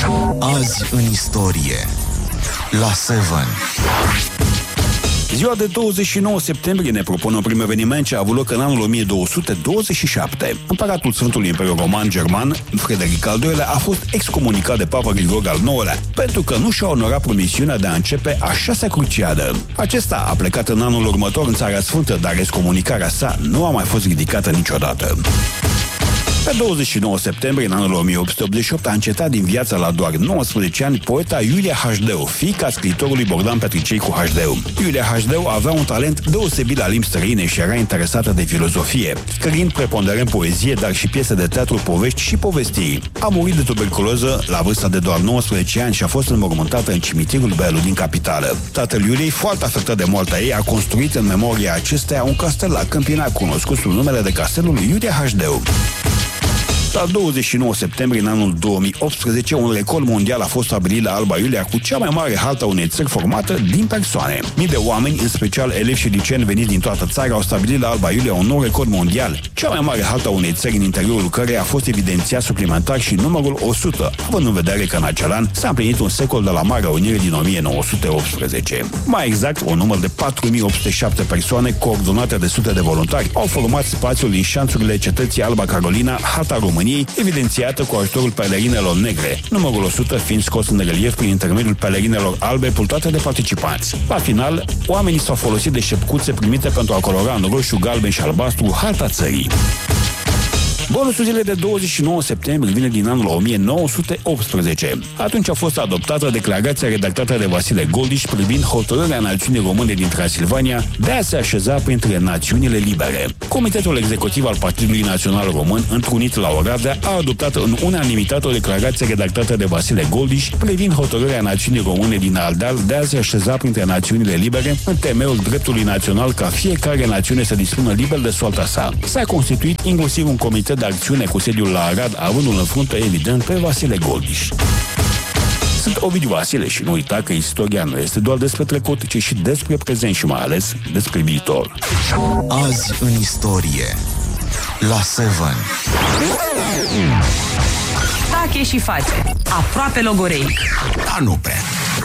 Azi în istorie la 7. Ziua de 29 septembrie ne propune un prim eveniment ce a avut loc în anul 1227. Împăratul Sfântului Imperiu Roman German, Frederic al II-lea, a fost excomunicat de Papa Grigore al IX-lea pentru că nu și-a onorat promisiunea de a începe a 6-a cruciadă. Acesta a plecat în anul următor în Țara Sfântă, dar excomunicarea sa nu a mai fost ridicată niciodată. Pe 29 septembrie, în anul 1888, a încetat din viață la doar 19 ani poeta Iulia Hașdeu, fiica scriitorului Bogdan Petricei cu Hașdeu. Iulia Hașdeu avea un talent deosebit la limbi străine și era interesată de filozofie, scriind preponderent poezie, dar și piese de teatru, povești și povestiri. A murit de tuberculoză la vârsta de doar 19 ani și a fost înmormântată în cimitirul Belu din capitală. Tatăl Iuliei, foarte afectat de moartea ei, a construit în memoria acesteia un castel la Câmpina, cunoscut sub numele de Castelul lui Iulia Hașdeu. La 29 septembrie în anul 2018, un record mondial a fost stabilit la Alba Iulia cu cea mai mare haltă a unei țări formată din persoane. Mii de oameni, în special elevi și liceeni veniți din toată țara, au stabilit la Alba Iulia un nou record mondial, cea mai mare haltă a unei țări în interiorul căreia a fost evidențiat suplimentar și numărul 100, având în vedere că în acel an s-a împlinit un secol de la Marea Unire din 1918. Mai exact, un număr de 4807 persoane, coordonate de sute de voluntari, au format spațiul din șanțurile cetății Alba Carolina, harta României, evidențiată cu ajutorul pelerinelor negre, numărul 100 fiind scos în relief prin intermediul pelerinelor albe purtate de participanți. La final, oamenii s-au folosit de șepcuțe primite pentru a colora în roșu, galben și albastru harta țării. Bonusul zilei de 29 septembrie vine din anul 1918. Atunci a fost adoptată declarația redactată de Vasile Goldiș privind hotărârea națiunii române din Transilvania de a se așeza printre națiunile libere. Comitetul executiv al Partidului Național Român, întrunit la Oradea, a adoptat în unanimitate o declarație redactată de Vasile Goldiș privind hotărârea națiunii române din Ardeal de a se așeza printre națiunile libere în temeiul dreptului național ca fiecare națiune să dispună liber de soarta sa. S-a constituit inclusiv un comitet de acțiune cu sediul la Arad, avându-l în frunte evident pe Vasile Goldiș. Sunt Ovidiu Vasile și nu uita că istoria nu este doar despre trecut, ci și despre prezent și mai ales despre viitor. Azi în istorie la 7. Tache și face. Aproape logoreic. Dar nu prea.